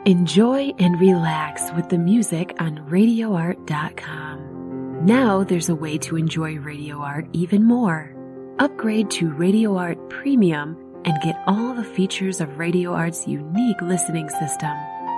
Enjoy and relax with the music on RadioArt.com. Now there's a way to enjoy Radio Art even more. Upgrade to Radio Art Premium and get all the features of Radio Art's unique listening system.